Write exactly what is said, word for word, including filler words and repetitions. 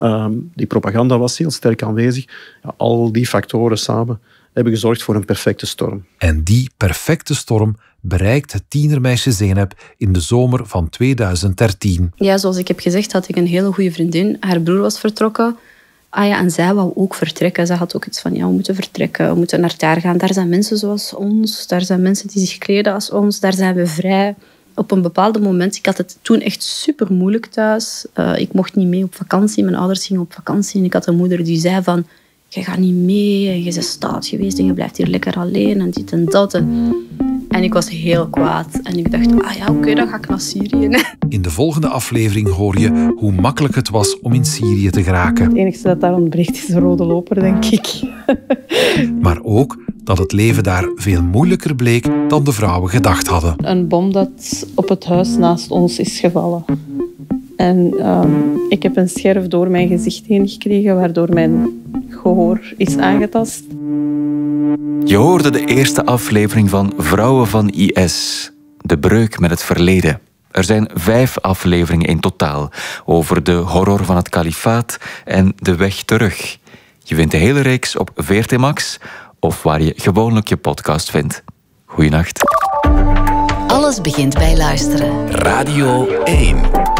Um, die propaganda was heel sterk aanwezig. Ja, al die factoren samen hebben gezorgd voor een perfecte storm. En die perfecte storm bereikt het tienermeisje Zeynep in de zomer van tweeduizend dertien. Ja, zoals ik heb gezegd, had ik een hele goede vriendin. Haar broer was vertrokken. Ah ja, en zij wou ook vertrekken. Ze had ook iets van, ja, we moeten vertrekken. We moeten naar daar gaan. Daar zijn mensen zoals ons. Daar zijn mensen die zich kleden als ons. Daar zijn we vrij. Op een bepaald moment, ik had het toen echt super moeilijk thuis. Uh, ik mocht niet mee op vakantie. Mijn ouders gingen op vakantie. En ik had een moeder die zei van, je gaat niet mee. En je bent stout geweest en je blijft hier lekker alleen. En dit en dat. En, en ik was heel kwaad. En ik dacht, ah ja, oké, okay, dan ga ik naar Syrië. In de volgende aflevering hoor je hoe makkelijk het was om in Syrië te geraken. Het enige dat daar ontbreekt is een rode loper, denk ik. Maar ook dat het leven daar veel moeilijker bleek dan de vrouwen gedacht hadden. Een bom dat op het huis naast ons is gevallen. En um, ik heb een scherf door mijn gezicht heen gekregen, waardoor mijn gehoor is aangetast. Je hoorde de eerste aflevering van Vrouwen van I S. De breuk met het verleden. Er zijn vijf afleveringen in totaal over de horror van het kalifaat en de weg terug. Je vindt de hele reeks op V R T Max of waar je gewoonlijk je podcast vindt. Goeienacht. Alles begint bij luisteren. Radio één.